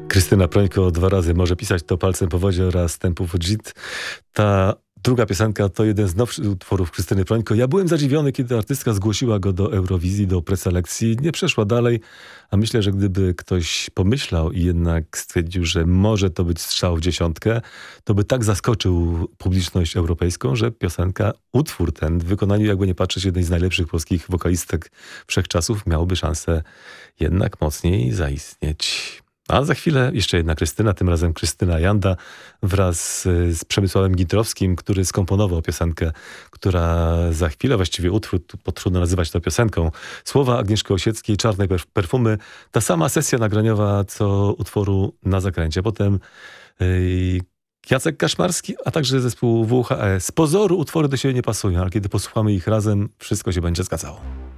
Krystyna Prońko 2 razy może pisać to palcem po wodzie oraz tempu w JIT. Ta druga piosenka to jeden z nowszych utworów Krystyny Prońko. Ja byłem zadziwiony, kiedy artystka zgłosiła go do Eurowizji, do preselekcji. Nie przeszła dalej, a myślę, że gdyby ktoś pomyślał i jednak stwierdził, że może to być strzał w dziesiątkę, to by tak zaskoczył publiczność europejską, że piosenka, utwór ten w wykonaniu, jakby nie patrzeć, jednej z najlepszych polskich wokalistek wszechczasów, miałby szansę jednak mocniej zaistnieć. A za chwilę jeszcze jedna Krystyna, tym razem Krystyna Janda wraz z Przemysławem Gintrowskim, który skomponował piosenkę, która za chwilę, właściwie utwór, bo trudno nazywać to piosenką. Słowa Agnieszki Osieckiej, Czarne perfumy. Ta sama sesja nagraniowa, co utworu Na zakręcie. Potem Jacek Kaszmarski, a także zespół WHS. Z pozoru utwory do siebie nie pasują, ale kiedy posłuchamy ich razem, wszystko się będzie zgadzało.